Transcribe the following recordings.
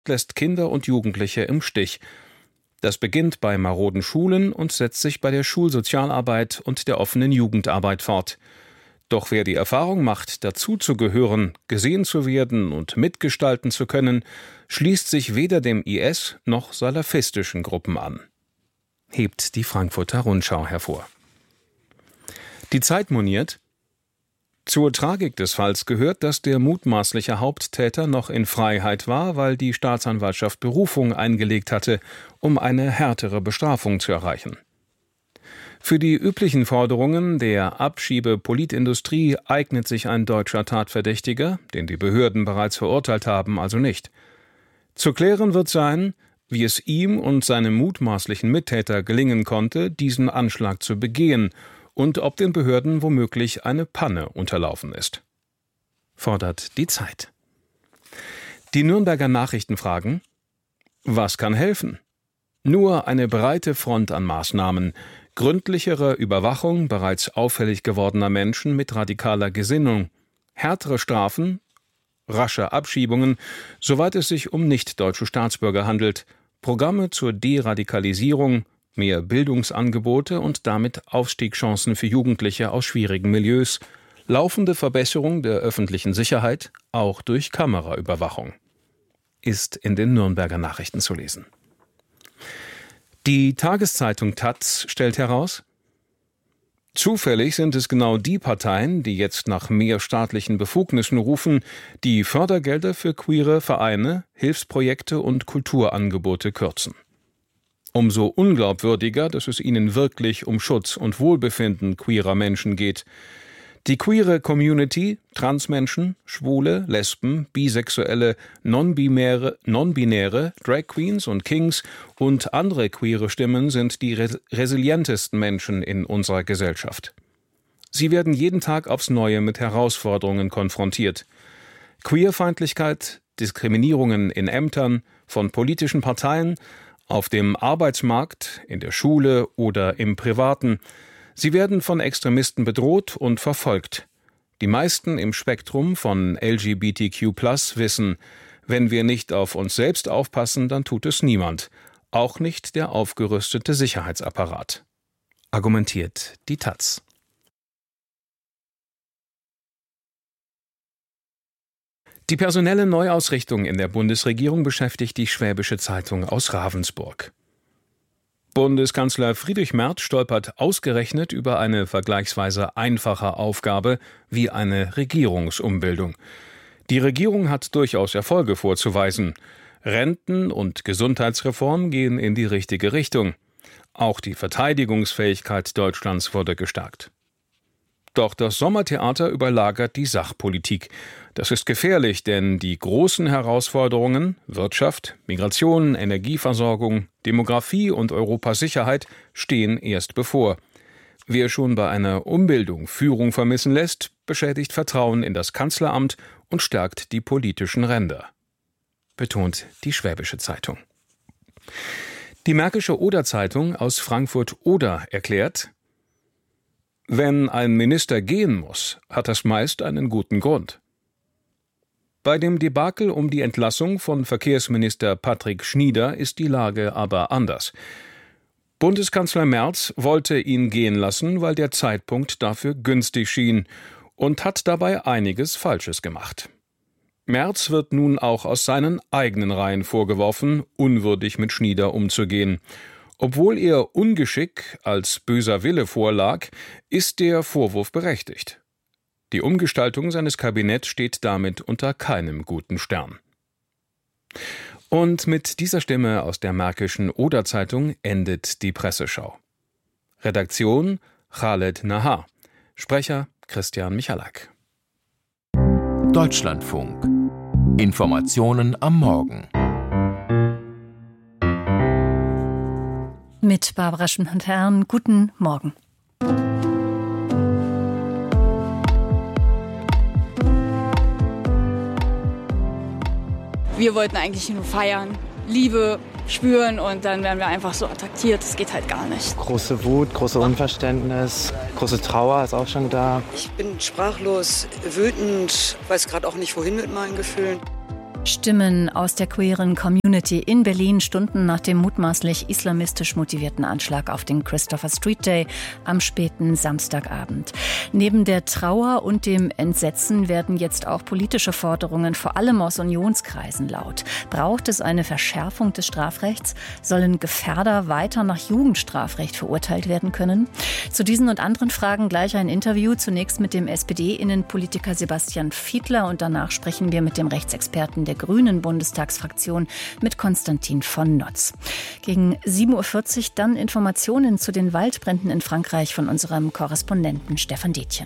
lässt Kinder und Jugendliche im Stich. Das beginnt bei maroden Schulen und setzt sich bei der Schulsozialarbeit und der offenen Jugendarbeit fort. Doch wer die Erfahrung macht, dazuzugehören, gesehen zu werden und mitgestalten zu können, schließt sich weder dem IS noch salafistischen Gruppen an, hebt die Frankfurter Rundschau hervor. Die Zeit moniert: Zur Tragik des Falls gehört, dass der mutmaßliche Haupttäter noch in Freiheit war, weil die Staatsanwaltschaft Berufung eingelegt hatte, um eine härtere Bestrafung zu erreichen. Für die üblichen Forderungen der Abschiebe-Politindustrie eignet sich ein deutscher Tatverdächtiger, den die Behörden bereits verurteilt haben, also nicht. Zu klären wird sein, wie es ihm und seinem mutmaßlichen Mittäter gelingen konnte, diesen Anschlag zu begehen, und ob den Behörden womöglich eine Panne unterlaufen ist. Fordert die Zeit. Die Nürnberger Nachrichten fragen: Was kann helfen? Nur eine breite Front an Maßnahmen, gründlichere Überwachung bereits auffällig gewordener Menschen mit radikaler Gesinnung, härtere Strafen, rasche Abschiebungen, soweit es sich um nicht-deutsche Staatsbürger handelt, Programme zur Deradikalisierung, mehr Bildungsangebote und damit Aufstiegschancen für Jugendliche aus schwierigen Milieus, laufende Verbesserung der öffentlichen Sicherheit, auch durch Kameraüberwachung. Ist in den Nürnberger Nachrichten zu lesen. Die Tageszeitung taz stellt heraus: Zufällig sind es genau die Parteien, die jetzt nach mehr staatlichen Befugnissen rufen, die Fördergelder für queere Vereine, Hilfsprojekte und Kulturangebote kürzen. Umso unglaubwürdiger, dass es ihnen wirklich um Schutz und Wohlbefinden queerer Menschen geht. Die queere Community, Transmenschen, Schwule, Lesben, Bisexuelle, Non-binäre, Drag Queens und Kings und andere queere Stimmen sind die resilientesten Menschen in unserer Gesellschaft. Sie werden jeden Tag aufs Neue mit Herausforderungen konfrontiert. Queerfeindlichkeit, Diskriminierungen in Ämtern, von politischen Parteien, auf dem Arbeitsmarkt, in der Schule oder im Privaten. Sie werden von Extremisten bedroht und verfolgt. Die meisten im Spektrum von LGBTQ+ wissen, wenn wir nicht auf uns selbst aufpassen, dann tut es niemand, auch nicht der aufgerüstete Sicherheitsapparat. Argumentiert die taz. Die personelle Neuausrichtung in der Bundesregierung beschäftigt die Schwäbische Zeitung aus Ravensburg. Bundeskanzler Friedrich Merz stolpert ausgerechnet über eine vergleichsweise einfache Aufgabe wie eine Regierungsumbildung. Die Regierung hat durchaus Erfolge vorzuweisen. Renten- und Gesundheitsreform gehen in die richtige Richtung. Auch die Verteidigungsfähigkeit Deutschlands wurde gestärkt. Doch das Sommertheater überlagert die Sachpolitik. Das ist gefährlich, denn die großen Herausforderungen Wirtschaft, Migration, Energieversorgung, Demografie und Europas Sicherheit stehen erst bevor. Wer schon bei einer Umbildung Führung vermissen lässt, beschädigt Vertrauen in das Kanzleramt und stärkt die politischen Ränder, betont die Schwäbische Zeitung. Die Märkische Oder-Zeitung aus Frankfurt-Oder erklärt: Wenn ein Minister gehen muss, hat das meist einen guten Grund. Bei dem Debakel um die Entlassung von Verkehrsminister Patrick Schnieder ist die Lage aber anders. Bundeskanzler Merz wollte ihn gehen lassen, weil der Zeitpunkt dafür günstig schien und hat dabei einiges Falsches gemacht. Merz wird nun auch aus seinen eigenen Reihen vorgeworfen, unwürdig mit Schnieder umzugehen. Obwohl ihr Ungeschick als böser Wille vorlag, ist der Vorwurf berechtigt. Die Umgestaltung seines Kabinetts steht damit unter keinem guten Stern. Und mit dieser Stimme aus der Märkischen Oder-Zeitung endet die Presseschau. Redaktion Khaled Nahar. Sprecher Christian Michalak. Deutschlandfunk. Informationen am Morgen. Mit Barbara Schmidt-Herrn, guten Morgen. Wir wollten eigentlich nur feiern, Liebe spüren und dann werden wir einfach so attraktiert. Das geht halt gar nicht. Große Wut, große Unverständnis, große Trauer ist auch schon da. Ich bin sprachlos, wütend, weiß gerade auch nicht, wohin mit meinen Gefühlen. Stimmen aus der queeren Community in Berlin Stunden nach dem mutmaßlich islamistisch motivierten Anschlag auf den Christopher Street Day am späten Samstagabend. Neben der Trauer und dem Entsetzen werden jetzt auch politische Forderungen vor allem aus Unionskreisen laut. Braucht es eine Verschärfung des Strafrechts? Sollen Gefährder weiter nach Jugendstrafrecht verurteilt werden können? Zu diesen und anderen Fragen gleich ein Interview, zunächst mit dem SPD-Innenpolitiker Sebastian Fiedler und danach sprechen wir mit dem Rechtsexperten der Grünen Bundestagsfraktion mit Konstantin von Notz. Gegen 7.40 Uhr dann Informationen zu den Waldbränden in Frankreich von unserem Korrespondenten Stefan Detjen.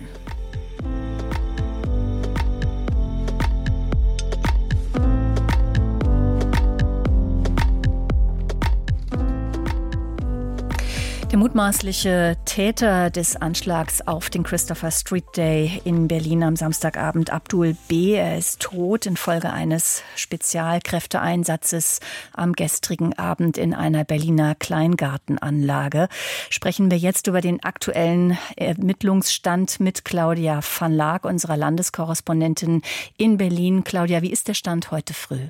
Der mutmaßliche Täter des Anschlags auf den Christopher Street Day in Berlin am Samstagabend, Abdul B., er ist tot infolge eines Spezialkräfteeinsatzes am gestrigen Abend in einer Berliner Kleingartenanlage. Sprechen wir jetzt über den aktuellen Ermittlungsstand mit Claudia van Laak, unserer Landeskorrespondentin in Berlin. Claudia, wie ist der Stand heute früh?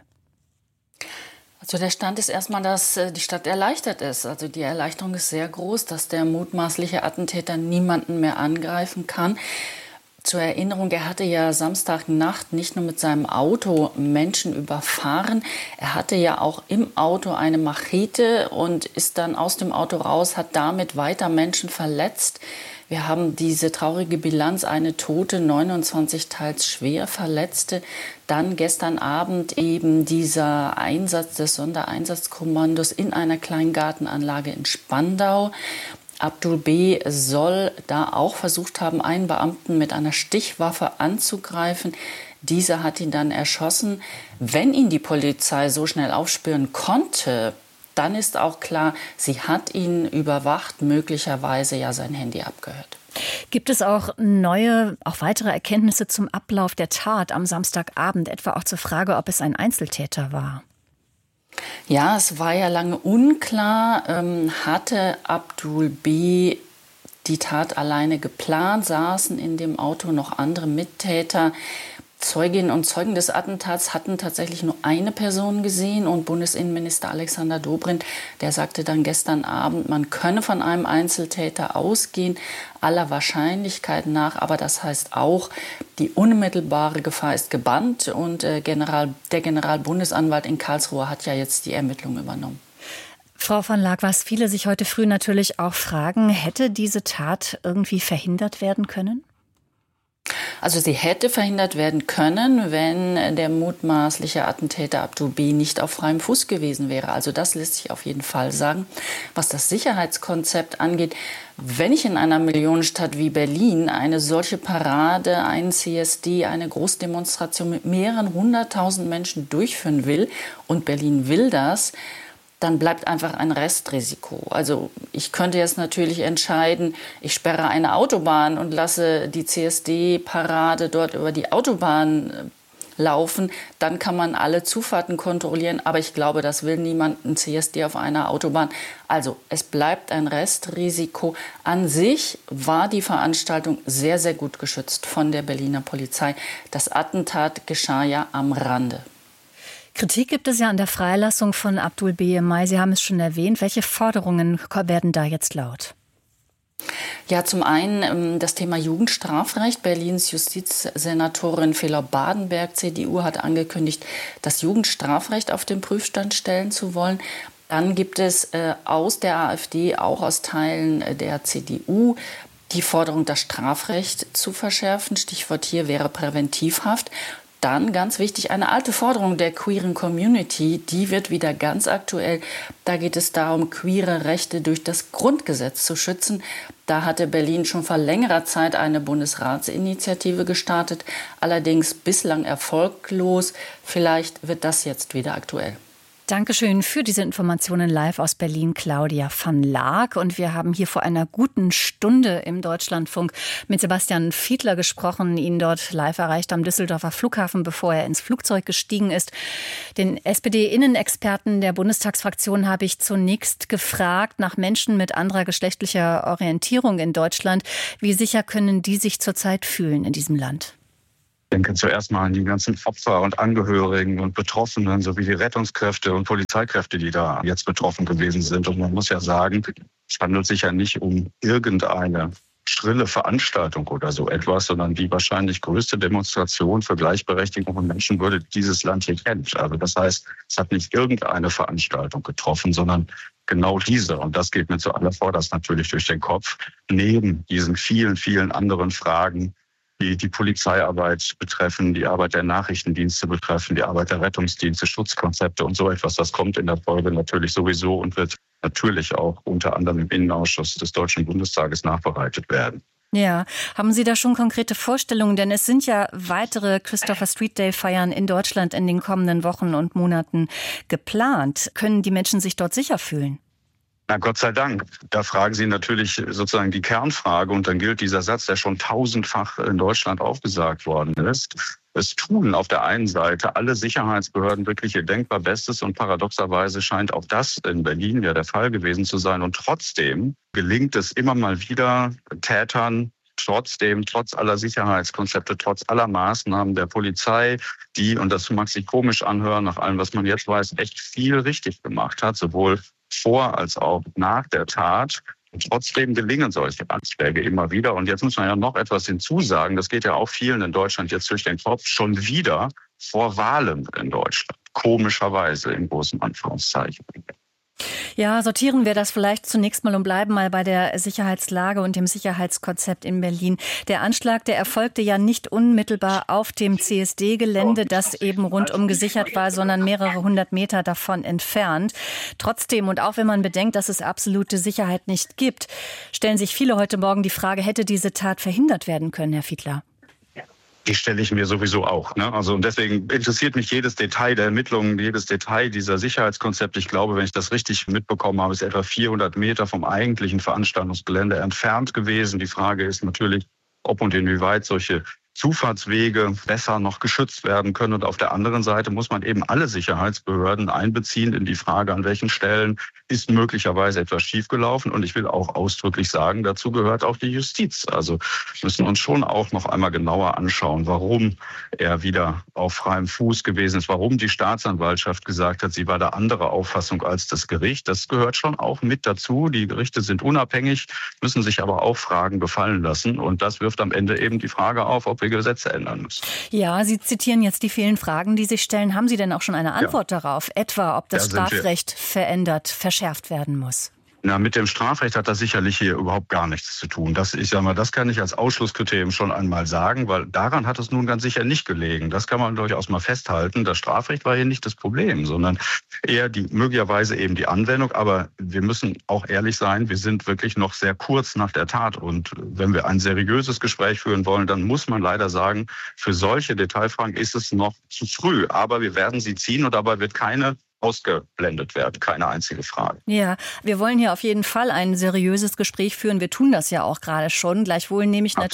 Also der Stand ist erstmal, dass die Stadt erleichtert ist. Also die Erleichterung ist sehr groß, dass der mutmaßliche Attentäter niemanden mehr angreifen kann. Zur Erinnerung, er hatte ja Samstagnacht nicht nur mit seinem Auto Menschen überfahren, er hatte ja auch im Auto eine Machete und ist dann aus dem Auto raus, hat damit weiter Menschen verletzt. Wir haben diese traurige Bilanz, eine Tote, 29 teils schwer Verletzte. Dann gestern Abend eben dieser Einsatz des Sondereinsatzkommandos in einer Kleingartenanlage in Spandau. Abdul B. soll da auch versucht haben, einen Beamten mit einer Stichwaffe anzugreifen. Dieser hat ihn dann erschossen. Wenn ihn die Polizei so schnell aufspüren konnte, dann ist auch klar, sie hat ihn überwacht, möglicherweise ja sein Handy abgehört. Gibt es auch weitere Erkenntnisse zum Ablauf der Tat am Samstagabend, etwa auch zur Frage, ob es ein Einzeltäter war? Ja, es war ja lange unklar, hatte Abdul B. die Tat alleine geplant, saßen in dem Auto noch andere Mittäter. Zeuginnen und Zeugen des Attentats hatten tatsächlich nur eine Person gesehen und Bundesinnenminister Alexander Dobrindt, der sagte dann gestern Abend, man könne von einem Einzeltäter ausgehen, aller Wahrscheinlichkeit nach, aber das heißt auch, die unmittelbare Gefahr ist gebannt und der Generalbundesanwalt in Karlsruhe hat ja jetzt die Ermittlungen übernommen. Frau van Laak, was viele sich heute früh natürlich auch fragen, hätte diese Tat irgendwie verhindert werden können? Also sie hätte verhindert werden können, wenn der mutmaßliche Attentäter Abdul B. nicht auf freiem Fuß gewesen wäre. Also das lässt sich auf jeden Fall sagen. Was das Sicherheitskonzept angeht, wenn ich in einer Millionenstadt wie Berlin eine solche Parade, einen CSD, eine Großdemonstration mit mehreren 100.000 Menschen durchführen will und Berlin will das, dann bleibt einfach ein Restrisiko. Also ich könnte jetzt natürlich entscheiden, ich sperre eine Autobahn und lasse die CSD-Parade dort über die Autobahn laufen. Dann kann man alle Zufahrten kontrollieren. Aber ich glaube, das will niemand, ein CSD auf einer Autobahn. Also es bleibt ein Restrisiko. An sich war die Veranstaltung sehr, sehr gut geschützt von der Berliner Polizei. Das Attentat geschah ja am Rande. Kritik gibt es ja an der Freilassung von Abdul B. im Mai. Sie haben es schon erwähnt. Welche Forderungen werden da jetzt laut? Ja, zum einen das Thema Jugendstrafrecht. Berlins Justizsenatorin Fela Badenberg, CDU, hat angekündigt, das Jugendstrafrecht auf den Prüfstand stellen zu wollen. Dann gibt es aus der AfD, auch aus Teilen der CDU, die Forderung, das Strafrecht zu verschärfen. Stichwort hier wäre Präventivhaft. Dann, ganz wichtig, eine alte Forderung der queeren Community, die wird wieder ganz aktuell. Da geht es darum, queere Rechte durch das Grundgesetz zu schützen. Da hatte Berlin schon vor längerer Zeit eine Bundesratsinitiative gestartet, allerdings bislang erfolglos. Vielleicht wird das jetzt wieder aktuell. Dankeschön für diese Informationen live aus Berlin, Claudia van Laak. Und wir haben hier vor einer guten Stunde im Deutschlandfunk mit Sebastian Fiedler gesprochen, ihn dort live erreicht am Düsseldorfer Flughafen, bevor er ins Flugzeug gestiegen ist. Den SPD-Innenexperten der Bundestagsfraktion habe ich zunächst gefragt nach Menschen mit anderer geschlechtlicher Orientierung in Deutschland. Wie sicher können die sich zurzeit fühlen in diesem Land? Ich denke zuerst mal an die ganzen Opfer und Angehörigen und Betroffenen sowie die Rettungskräfte und Polizeikräfte, die da jetzt betroffen gewesen sind. Und man muss ja sagen, es handelt sich ja nicht um irgendeine schrille Veranstaltung oder so etwas, sondern die wahrscheinlich größte Demonstration für Gleichberechtigung und Menschenwürde, die dieses Land hier kennt. Also das heißt, es hat nicht irgendeine Veranstaltung getroffen, sondern genau diese. Und das geht mir zuallervorderst natürlich durch den Kopf, neben diesen vielen, vielen anderen Fragen, die Polizeiarbeit betreffen, die Arbeit der Nachrichtendienste betreffen, die Arbeit der Rettungsdienste, Schutzkonzepte und so etwas. Das kommt in der Folge natürlich sowieso und wird natürlich auch unter anderem im Innenausschuss des Deutschen Bundestages nachbereitet werden. Ja, haben Sie da schon konkrete Vorstellungen? Denn es sind ja weitere Christopher Street Day Feiern in Deutschland in den kommenden Wochen und Monaten geplant. Können die Menschen sich dort sicher fühlen? Na Gott sei Dank. Da fragen Sie natürlich sozusagen die Kernfrage und dann gilt dieser Satz, der schon tausendfach in Deutschland aufgesagt worden ist. Es tun auf der einen Seite alle Sicherheitsbehörden wirklich ihr denkbar Bestes und paradoxerweise scheint auch das in Berlin ja der Fall gewesen zu sein. Und trotzdem gelingt es immer mal wieder Tätern, trotz aller Sicherheitskonzepte, trotz aller Maßnahmen der Polizei, die, und das mag sich komisch anhören, nach allem, was man jetzt weiß, echt viel richtig gemacht hat, sowohl vor als auch nach der Tat. Und trotzdem gelingen solche Anschläge immer wieder. Und jetzt muss man ja noch etwas hinzusagen. Das geht ja auch vielen in Deutschland jetzt durch den Kopf. Schon wieder vor Wahlen in Deutschland. Komischerweise in großen Anführungszeichen. Ja, sortieren wir das vielleicht zunächst mal und bleiben mal bei der Sicherheitslage und dem Sicherheitskonzept in Berlin. Der Anschlag, der erfolgte ja nicht unmittelbar auf dem CSD-Gelände, das eben rundum gesichert war, sondern mehrere hundert Meter davon entfernt. Trotzdem und auch wenn man bedenkt, dass es absolute Sicherheit nicht gibt, stellen sich viele heute Morgen die Frage, hätte diese Tat verhindert werden können, Herr Fiedler? Die stelle ich mir sowieso auch. Also und deswegen interessiert mich jedes Detail der Ermittlungen, jedes Detail dieser Sicherheitskonzepte. Ich glaube, wenn ich das richtig mitbekommen habe, ist etwa 400 Meter vom eigentlichen Veranstaltungsgelände entfernt gewesen. Die Frage ist natürlich, ob und inwieweit solche Zufahrtswege besser noch geschützt werden können. Und auf der anderen Seite muss man eben alle Sicherheitsbehörden einbeziehen in die Frage, an welchen Stellen ist möglicherweise etwas schiefgelaufen. Und ich will auch ausdrücklich sagen, dazu gehört auch die Justiz. Also müssen uns schon auch noch einmal genauer anschauen, warum er wieder auf freiem Fuß gewesen ist, warum die Staatsanwaltschaft gesagt hat, sie war da anderer Auffassung als das Gericht. Das gehört schon auch mit dazu. Die Gerichte sind unabhängig, müssen sich aber auch Fragen gefallen lassen. Und das wirft am Ende eben die Frage auf, ob wir Gesetze ändern müssen. Ja, Sie zitieren jetzt die vielen Fragen, die sich stellen. Haben Sie denn auch schon eine Antwort darauf? Etwa, ob das Strafrecht verändert, verschärft werden muss? Na, mit dem Strafrecht hat das sicherlich hier überhaupt gar nichts zu tun. Das kann ich als Ausschlusskriterium schon einmal sagen, weil daran hat es nun ganz sicher nicht gelegen. Das kann man durchaus mal festhalten. Das Strafrecht war hier nicht das Problem, sondern eher möglicherweise eben die Anwendung. Aber wir müssen auch ehrlich sein, wir sind wirklich noch sehr kurz nach der Tat. Und wenn wir ein seriöses Gespräch führen wollen, dann muss man leider sagen, für solche Detailfragen ist es noch zu früh. Aber wir werden sie ziehen und dabei wird keine ausgeblendet werden, keine einzige Frage. Ja, wir wollen hier auf jeden Fall ein seriöses Gespräch führen. Wir tun das ja auch gerade schon. Gleichwohl nehme ich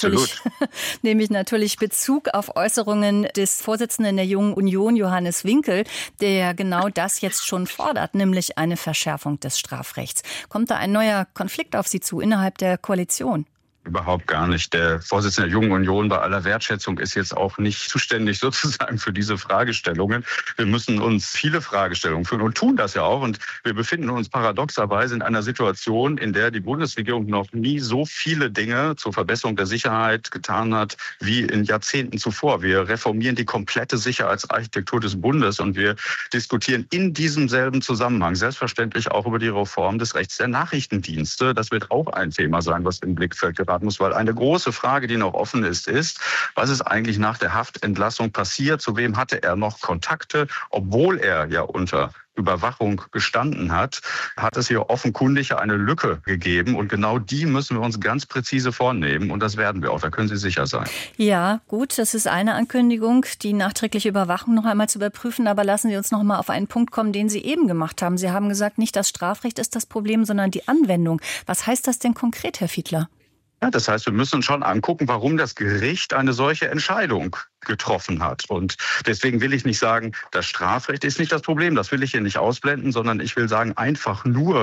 natürlich Bezug auf Äußerungen des Vorsitzenden der Jungen Union, Johannes Winkel, der genau das jetzt schon fordert, nämlich eine Verschärfung des Strafrechts. Kommt da ein neuer Konflikt auf Sie zu innerhalb der Koalition? Überhaupt gar nicht. Der Vorsitzende der Jungen Union, bei aller Wertschätzung, ist jetzt auch nicht zuständig sozusagen für diese Fragestellungen. Wir müssen uns viele Fragestellungen führen und tun das ja auch. Und wir befinden uns paradoxerweise in einer Situation, in der die Bundesregierung noch nie so viele Dinge zur Verbesserung der Sicherheit getan hat wie in Jahrzehnten zuvor. Wir reformieren die komplette Sicherheitsarchitektur des Bundes und wir diskutieren in diesem selben Zusammenhang selbstverständlich auch über die Reform des Rechts der Nachrichtendienste. Das wird auch ein Thema sein, was im Blickfeld geraten muss, weil eine große Frage, die noch offen ist, was ist eigentlich nach der Haftentlassung passiert? Zu wem hatte er noch Kontakte? Obwohl er ja unter Überwachung gestanden hat, hat es hier offenkundig eine Lücke gegeben. Und genau die müssen wir uns ganz präzise vornehmen. Und das werden wir auch, da können Sie sicher sein. Ja, gut, das ist eine Ankündigung, die nachträgliche Überwachung noch einmal zu überprüfen. Aber lassen Sie uns noch mal auf einen Punkt kommen, den Sie eben gemacht haben. Sie haben gesagt, nicht das Strafrecht ist das Problem, sondern die Anwendung. Was heißt das denn konkret, Herr Fiedler? Ja, das heißt, wir müssen uns schon angucken, warum das Gericht eine solche Entscheidung getroffen hat. Und deswegen will ich nicht sagen, das Strafrecht ist nicht das Problem. Das will ich hier nicht ausblenden, sondern ich will sagen, einfach nur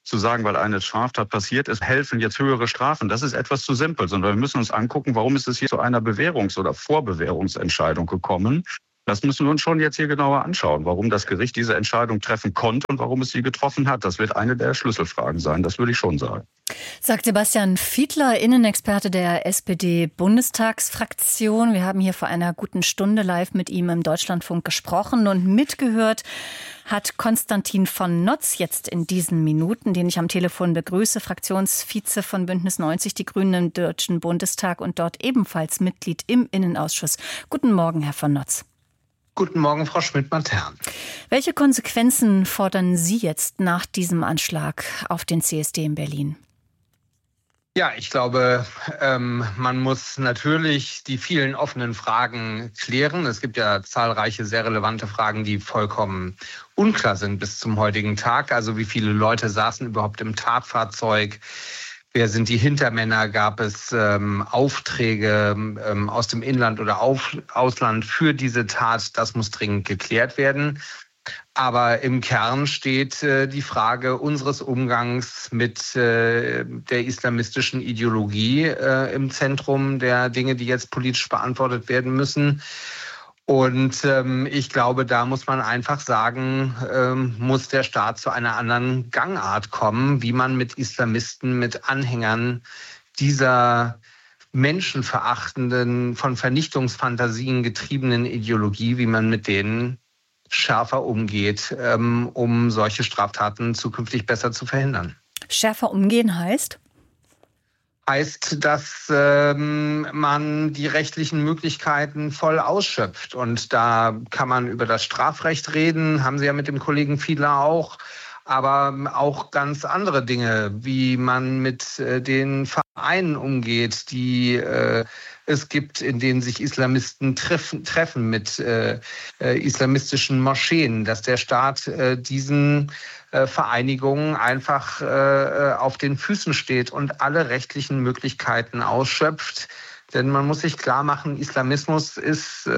zu sagen, weil eine Straftat passiert ist, helfen jetzt höhere Strafen. Das ist etwas zu simpel, sondern wir müssen uns angucken, warum ist es hier zu einer Bewährungs- oder Vorbewährungsentscheidung gekommen. Das müssen wir uns schon jetzt hier genauer anschauen, warum das Gericht diese Entscheidung treffen konnte und warum es sie getroffen hat. Das wird eine der Schlüsselfragen sein, das würde ich schon sagen. Sagt Sebastian Fiedler, Innenexperte der SPD-Bundestagsfraktion. Wir haben hier vor einer guten Stunde live mit ihm im Deutschlandfunk gesprochen und mitgehört hat Konstantin von Notz jetzt in diesen Minuten, den ich am Telefon begrüße, Fraktionsvize von Bündnis 90 Die Grünen im Deutschen Bundestag und dort ebenfalls Mitglied im Innenausschuss. Guten Morgen, Herr von Notz. Guten Morgen, Frau Schmidt-Matern. Welche Konsequenzen fordern Sie jetzt nach diesem Anschlag auf den CSD in Berlin? Ja, ich glaube, man muss natürlich die vielen offenen Fragen klären. Es gibt ja zahlreiche sehr relevante Fragen, die vollkommen unklar sind bis zum heutigen Tag. Also wie viele Leute saßen überhaupt im Tatfahrzeug? Wer sind die Hintermänner? Gab es Aufträge aus dem Inland oder Ausland für diese Tat? Das muss dringend geklärt werden. Aber im Kern steht die Frage unseres Umgangs mit der islamistischen Ideologie im Zentrum der Dinge, die jetzt politisch beantwortet werden müssen. Und ich glaube, da muss man einfach sagen, muss der Staat zu einer anderen Gangart kommen, wie man mit Islamisten, mit Anhängern dieser menschenverachtenden, von Vernichtungsfantasien getriebenen Ideologie, wie man mit denen schärfer umgeht, um solche Straftaten zukünftig besser zu verhindern. Schärfer umgehen heißt? Heißt, dass man die rechtlichen Möglichkeiten voll ausschöpft. Und da kann man über das Strafrecht reden, haben Sie ja mit dem Kollegen Fiedler auch, aber auch ganz andere Dinge, wie man mit den Vereinen umgeht, die es gibt, in denen sich Islamisten treffen mit islamistischen Moscheen, dass der Staat diesen Vereinigungen einfach auf den Füßen steht und alle rechtlichen Möglichkeiten ausschöpft. Denn man muss sich klar machen, Islamismus ist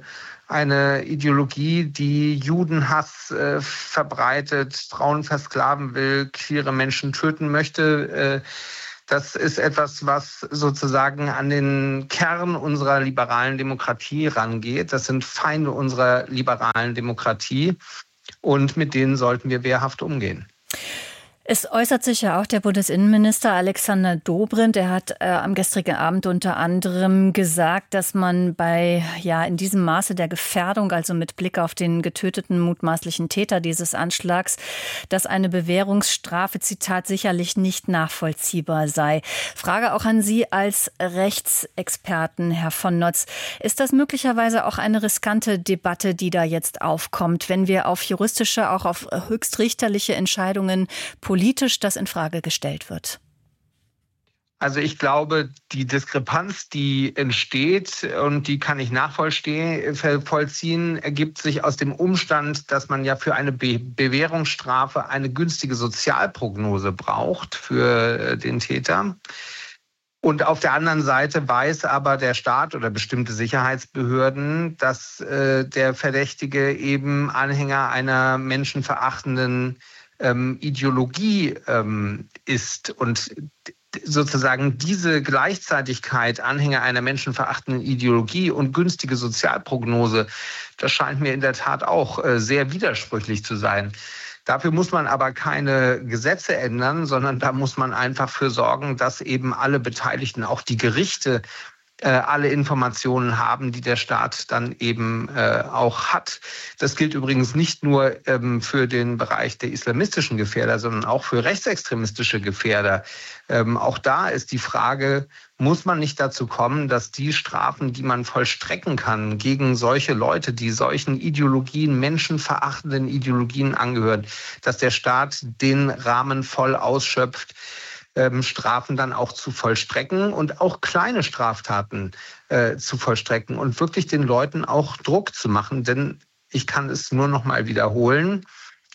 eine Ideologie, die Judenhass verbreitet, Frauen versklaven will, queere Menschen töten möchte. Das ist etwas, was sozusagen an den Kern unserer liberalen Demokratie rangeht. Das sind Feinde unserer liberalen Demokratie und mit denen sollten wir wehrhaft umgehen. Es äußert sich ja auch der Bundesinnenminister Alexander Dobrindt. Er hat am gestrigen Abend unter anderem gesagt, dass man in diesem Maße der Gefährdung, also mit Blick auf den getöteten mutmaßlichen Täter dieses Anschlags, dass eine Bewährungsstrafe, Zitat, sicherlich nicht nachvollziehbar sei. Frage auch an Sie als Rechtsexperten, Herr von Notz. Ist das möglicherweise auch eine riskante Debatte, die da jetzt aufkommt, wenn wir auf juristische, auch auf höchstrichterliche Entscheidungen politisch das in Frage gestellt wird? Also ich glaube, die Diskrepanz, die entsteht und die kann ich nachvollziehen, ergibt sich aus dem Umstand, dass man ja für eine Bewährungsstrafe eine günstige Sozialprognose braucht für den Täter. Und auf der anderen Seite weiß aber der Staat oder bestimmte Sicherheitsbehörden, dass der Verdächtige eben Anhänger einer menschenverachtenden Ideologie ist und sozusagen diese Gleichzeitigkeit Anhänger einer menschenverachtenden Ideologie und günstige Sozialprognose, das scheint mir in der Tat auch sehr widersprüchlich zu sein. Dafür muss man aber keine Gesetze ändern, sondern da muss man einfach für sorgen, dass eben alle Beteiligten, auch die Gerichte, alle Informationen haben, die der Staat dann eben auch hat. Das gilt übrigens nicht nur für den Bereich der islamistischen Gefährder, sondern auch für rechtsextremistische Gefährder. Auch da ist die Frage, muss man nicht dazu kommen, dass die Strafen, die man vollstrecken kann gegen solche Leute, die solchen Ideologien, menschenverachtenden Ideologien angehören, dass der Staat den Rahmen voll ausschöpft, Strafen dann auch zu vollstrecken und auch kleine Straftaten zu vollstrecken und wirklich den Leuten auch Druck zu machen. Denn ich kann es nur noch mal wiederholen,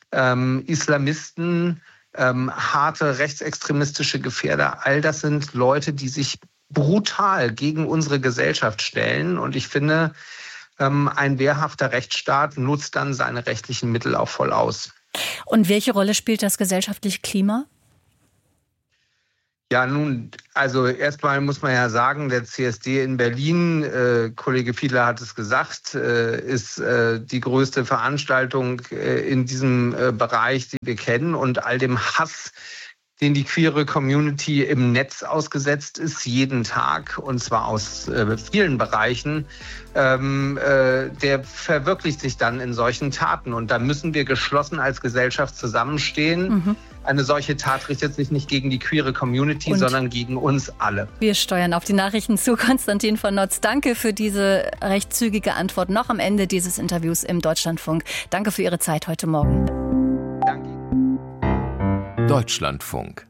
Islamisten, harte rechtsextremistische Gefährder, all das sind Leute, die sich brutal gegen unsere Gesellschaft stellen. Und ich finde, ein wehrhafter Rechtsstaat nutzt dann seine rechtlichen Mittel auch voll aus. Und welche Rolle spielt das gesellschaftliche Klima? Ja, nun, also erstmal muss man ja sagen, der CSD in Berlin, Kollege Fiedler hat es gesagt, ist die größte Veranstaltung in diesem Bereich, die wir kennen, und all dem Hass, den die queere Community im Netz ausgesetzt ist, jeden Tag, und zwar aus vielen Bereichen, der verwirklicht sich dann in solchen Taten. Und da müssen wir geschlossen als Gesellschaft zusammenstehen. Mhm. Eine solche Tat richtet sich nicht gegen die queere Community, sondern gegen uns alle. Wir steuern auf die Nachrichten zu. Konstantin von Notz, danke für diese recht zügige Antwort noch am Ende dieses Interviews im Deutschlandfunk. Danke für Ihre Zeit heute Morgen. Danke. Deutschlandfunk.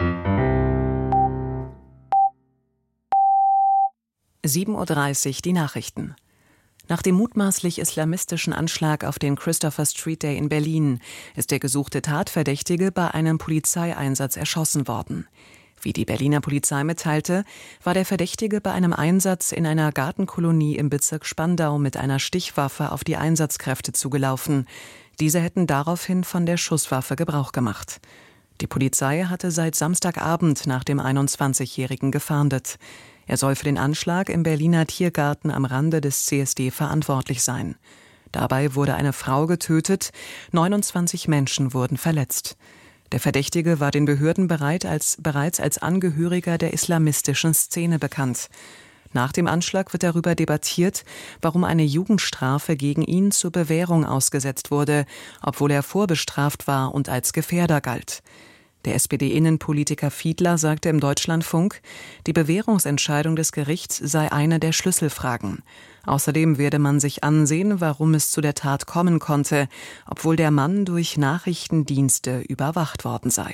7:30 Uhr die Nachrichten. Nach dem mutmaßlich islamistischen Anschlag auf den Christopher Street Day in Berlin ist der gesuchte Tatverdächtige bei einem Polizeieinsatz erschossen worden. Wie die Berliner Polizei mitteilte, war der Verdächtige bei einem Einsatz in einer Gartenkolonie im Bezirk Spandau mit einer Stichwaffe auf die Einsatzkräfte zugelaufen. Diese hätten daraufhin von der Schusswaffe Gebrauch gemacht. Die Polizei hatte seit Samstagabend nach dem 21-Jährigen gefahndet. Er soll für den Anschlag im Berliner Tiergarten am Rande des CSD verantwortlich sein. Dabei wurde eine Frau getötet, 29 Menschen wurden verletzt. Der Verdächtige war den Behörden bereits als Angehöriger der islamistischen Szene bekannt. Nach dem Anschlag wird darüber debattiert, warum eine Jugendstrafe gegen ihn zur Bewährung ausgesetzt wurde, obwohl er vorbestraft war und als Gefährder galt. Der SPD-Innenpolitiker Fiedler sagte im Deutschlandfunk, die Bewährungsentscheidung des Gerichts sei eine der Schlüsselfragen. Außerdem werde man sich ansehen, warum es zu der Tat kommen konnte, obwohl der Mann durch Nachrichtendienste überwacht worden sei.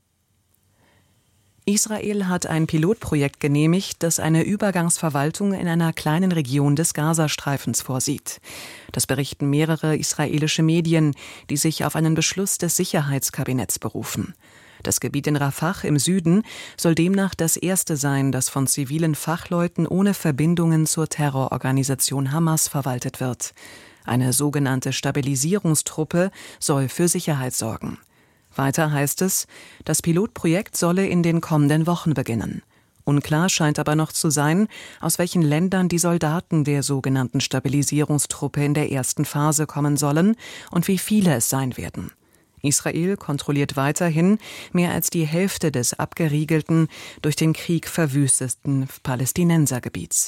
Israel hat ein Pilotprojekt genehmigt, das eine Übergangsverwaltung in einer kleinen Region des Gazastreifens vorsieht. Das berichten mehrere israelische Medien, die sich auf einen Beschluss des Sicherheitskabinetts berufen. Das Gebiet in Rafah im Süden soll demnach das erste sein, das von zivilen Fachleuten ohne Verbindungen zur Terrororganisation Hamas verwaltet wird. Eine sogenannte Stabilisierungstruppe soll für Sicherheit sorgen. Weiter heißt es, das Pilotprojekt solle in den kommenden Wochen beginnen. Unklar scheint aber noch zu sein, aus welchen Ländern die Soldaten der sogenannten Stabilisierungstruppe in der ersten Phase kommen sollen und wie viele es sein werden. Israel kontrolliert weiterhin mehr als die Hälfte des abgeriegelten, durch den Krieg verwüsteten Palästinensergebiets.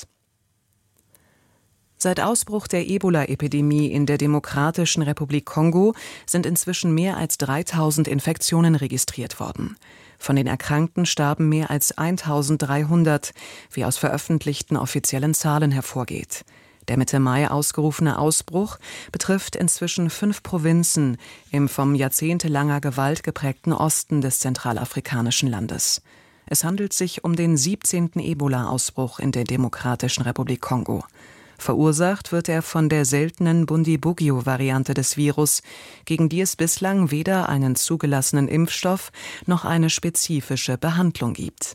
Seit Ausbruch der Ebola-Epidemie in der Demokratischen Republik Kongo sind inzwischen mehr als 3000 Infektionen registriert worden. Von den Erkrankten starben mehr als 1300, wie aus veröffentlichten offiziellen Zahlen hervorgeht. Der Mitte Mai ausgerufene Ausbruch betrifft inzwischen 5 Provinzen im vom jahrzehntelanger Gewalt geprägten Osten des zentralafrikanischen Landes. Es handelt sich um den 17. Ebola-Ausbruch in der Demokratischen Republik Kongo. Verursacht wird er von der seltenen Bundibugyo-Variante des Virus, gegen die es bislang weder einen zugelassenen Impfstoff noch eine spezifische Behandlung gibt.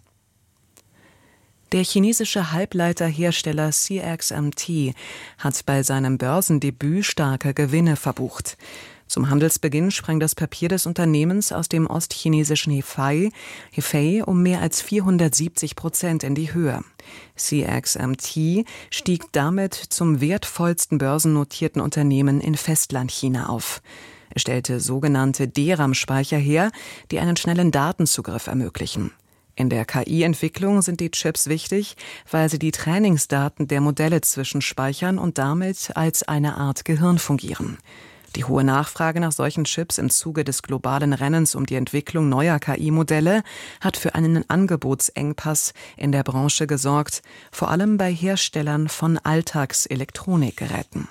Der chinesische Halbleiterhersteller CXMT hat bei seinem Börsendebüt starke Gewinne verbucht. Zum Handelsbeginn sprang das Papier des Unternehmens aus dem ostchinesischen Hefei um mehr als 470% in die Höhe. CXMT stieg damit zum wertvollsten börsennotierten Unternehmen in Festlandchina auf. Es stellte sogenannte DRAM-Speicher her, die einen schnellen Datenzugriff ermöglichen. In der KI-Entwicklung sind die Chips wichtig, weil sie die Trainingsdaten der Modelle zwischenspeichern und damit als eine Art Gehirn fungieren. Die hohe Nachfrage nach solchen Chips im Zuge des globalen Rennens um die Entwicklung neuer KI-Modelle hat für einen Angebotsengpass in der Branche gesorgt, vor allem bei Herstellern von Alltagselektronikgeräten.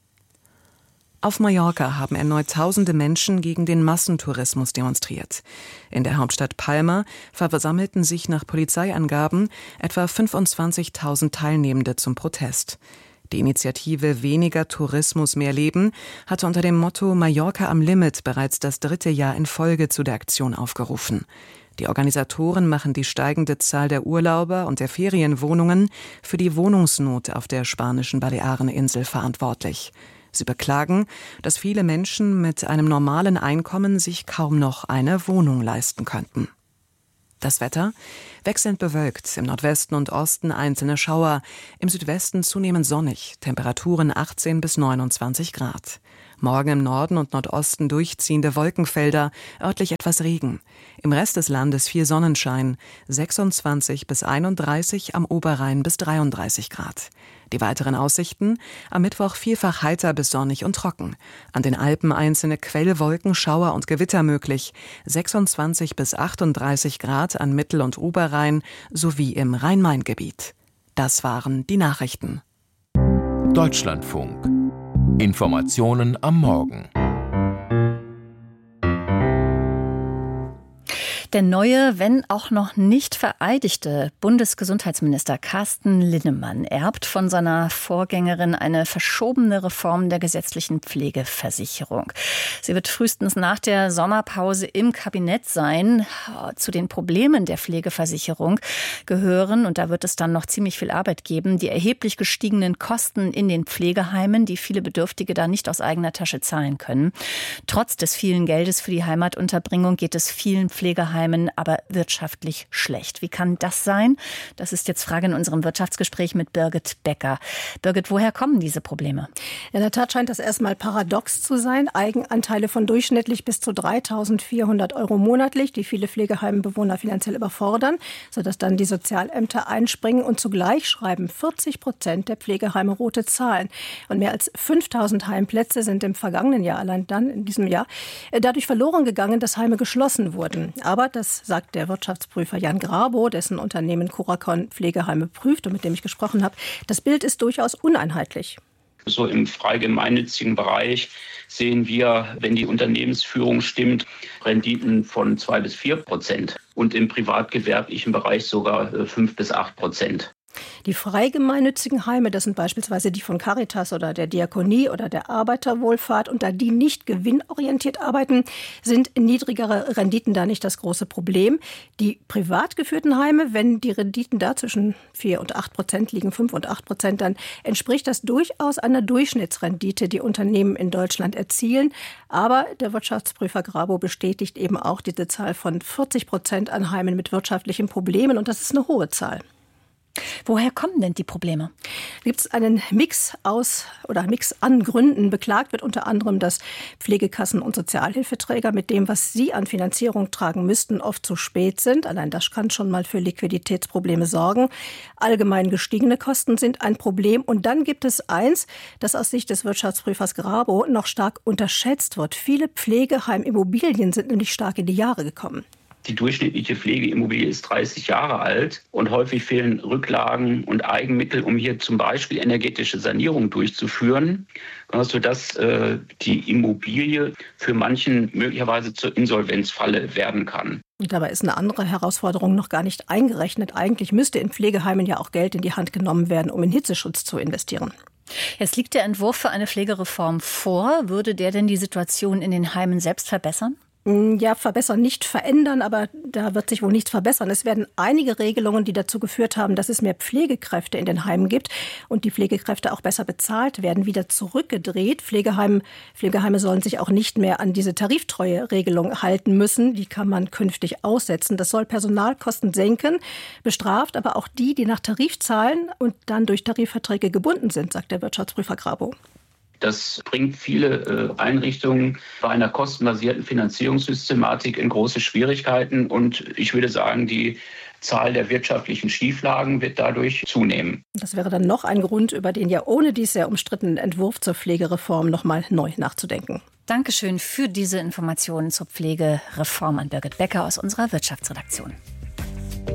Auf Mallorca haben erneut tausende Menschen gegen den Massentourismus demonstriert. In der Hauptstadt Palma versammelten sich nach Polizeiangaben etwa 25.000 Teilnehmende zum Protest. Die Initiative Weniger Tourismus, mehr Leben hatte unter dem Motto Mallorca am Limit bereits das 3. Jahr in Folge zu der Aktion aufgerufen. Die Organisatoren machen die steigende Zahl der Urlauber und der Ferienwohnungen für die Wohnungsnot auf der spanischen Baleareninsel verantwortlich. Sie beklagen, dass viele Menschen mit einem normalen Einkommen sich kaum noch eine Wohnung leisten könnten. Das Wetter? Wechselnd bewölkt, im Nordwesten und Osten einzelne Schauer, im Südwesten zunehmend sonnig, Temperaturen 18 bis 29 Grad. Morgen im Norden und Nordosten durchziehende Wolkenfelder, örtlich etwas Regen. Im Rest des Landes viel Sonnenschein, 26 bis 31, am Oberrhein bis 33 Grad. Die weiteren Aussichten? Am Mittwoch vielfach heiter bis sonnig und trocken. An den Alpen einzelne Quellwolken, Schauer und Gewitter möglich. 26 bis 38 Grad an Mittel- und Oberrhein sowie im Rhein-Main-Gebiet. Das waren die Nachrichten. Deutschlandfunk. Informationen am Morgen. Der neue, wenn auch noch nicht vereidigte Bundesgesundheitsminister Carsten Linnemann erbt von seiner Vorgängerin eine verschobene Reform der gesetzlichen Pflegeversicherung. Sie wird frühestens nach der Sommerpause im Kabinett sein. Zu den Problemen der Pflegeversicherung gehören, und da wird es dann noch ziemlich viel Arbeit geben, die erheblich gestiegenen Kosten in den Pflegeheimen, die viele Bedürftige da nicht aus eigener Tasche zahlen können. Trotz des vielen Geldes für die Heimatunterbringung geht es vielen Pflegeheimen aber wirtschaftlich schlecht. Wie kann das sein? Das ist jetzt Frage in unserem Wirtschaftsgespräch mit Birgit Becker. Birgit, woher kommen diese Probleme? In der Tat scheint das erstmal paradox zu sein. Eigenanteile von durchschnittlich bis zu 3.400 € monatlich, die viele Pflegeheimbewohner finanziell überfordern, sodass dann die Sozialämter einspringen, und zugleich schreiben 40% der Pflegeheime rote Zahlen. Und mehr als 5.000 Heimplätze sind im vergangenen Jahr, allein dann in diesem Jahr, dadurch verloren gegangen, dass Heime geschlossen wurden. Aber das sagt der Wirtschaftsprüfer Jan Grabow, dessen Unternehmen Curacon Pflegeheime prüft und mit dem ich gesprochen habe. Das Bild ist durchaus uneinheitlich. So im frei gemeinnützigen Bereich sehen wir, wenn die Unternehmensführung stimmt, Renditen von 2 bis 4% und im privatgewerblichen Bereich sogar 5 bis 8%. Die frei gemeinnützigen Heime, das sind beispielsweise die von Caritas oder der Diakonie oder der Arbeiterwohlfahrt, und da die nicht gewinnorientiert arbeiten, sind niedrigere Renditen da nicht das große Problem. Die privat geführten Heime, wenn die Renditen da zwischen 4 und 8% liegen, 5 und 8%, dann entspricht das durchaus einer Durchschnittsrendite, die Unternehmen in Deutschland erzielen. Aber der Wirtschaftsprüfer Grabow bestätigt eben auch diese Zahl von 40% an Heimen mit wirtschaftlichen Problemen, und das ist eine hohe Zahl. Woher kommen denn die Probleme? Gibt es einen Mix an Gründen. Beklagt wird unter anderem, dass Pflegekassen und Sozialhilfeträger mit dem, was sie an Finanzierung tragen müssten, oft zu spät sind. Allein das kann schon mal für Liquiditätsprobleme sorgen. Allgemein gestiegene Kosten sind ein Problem. Und dann gibt es eins, das aus Sicht des Wirtschaftsprüfers Grabow noch stark unterschätzt wird. Viele Pflegeheimimmobilien sind nämlich stark in die Jahre gekommen. Die durchschnittliche Pflegeimmobilie ist 30 Jahre alt und häufig fehlen Rücklagen und Eigenmittel, um hier zum Beispiel energetische Sanierung durchzuführen, sodass die Immobilie für manchen möglicherweise zur Insolvenzfalle werden kann. Und dabei ist eine andere Herausforderung noch gar nicht eingerechnet. Eigentlich müsste in Pflegeheimen ja auch Geld in die Hand genommen werden, um in Hitzeschutz zu investieren. Es liegt der Entwurf für eine Pflegereform vor. Würde der denn die Situation in den Heimen selbst verbessern? Ja, verbessern, nicht verändern, aber da wird sich wohl nichts verbessern. Es werden einige Regelungen, die dazu geführt haben, dass es mehr Pflegekräfte in den Heimen gibt und die Pflegekräfte auch besser bezahlt werden, wieder zurückgedreht. Pflegeheime sollen sich auch nicht mehr an diese Tariftreueregelung halten müssen. Die kann man künftig aussetzen. Das soll Personalkosten senken, bestraft aber auch die nach Tarif zahlen und dann durch Tarifverträge gebunden sind, sagt der Wirtschaftsprüfer Grabow. Das bringt viele Einrichtungen bei einer kostenbasierten Finanzierungssystematik in große Schwierigkeiten. Und ich würde sagen, die Zahl der wirtschaftlichen Schieflagen wird dadurch zunehmen. Das wäre dann noch ein Grund, über den ja ohne dies sehr umstrittenen Entwurf zur Pflegereform noch mal neu nachzudenken. Dankeschön für diese Informationen zur Pflegereform an Birgit Becker aus unserer Wirtschaftsredaktion.